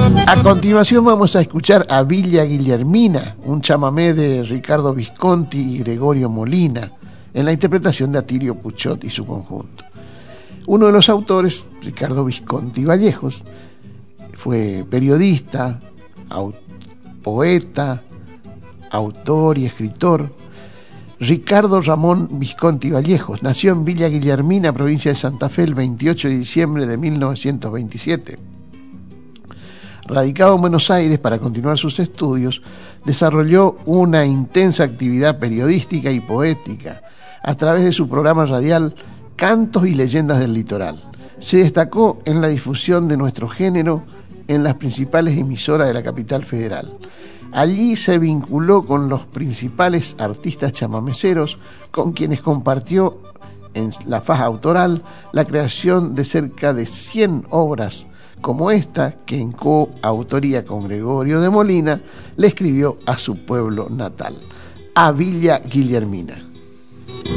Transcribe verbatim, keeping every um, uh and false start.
A continuación vamos a escuchar a Villa Guillermina, un chamamé de Ricardo Visconti y Gregorio Molina, en la interpretación de Atilio Puchot y su conjunto. Uno de los autores, Ricardo Visconti Vallejos, fue periodista, aut- poeta, autor y escritor. Ricardo Ramón Visconti Vallejos nació en Villa Guillermina, provincia de Santa Fe, el veintiocho de diciembre de mil novecientos veintisiete. Radicado en Buenos Aires para continuar sus estudios, desarrolló una intensa actividad periodística y poética a través de su programa radial Cantos y Leyendas del Litoral. Se destacó en la difusión de nuestro género en las principales emisoras de la capital federal. Allí se vinculó con los principales artistas chamameceros, con quienes compartió en la faja autoral la creación de cerca de cien obras, como esta que en coautoría con Gregorio de Molina le escribió a su pueblo natal, a Villa Guillermina.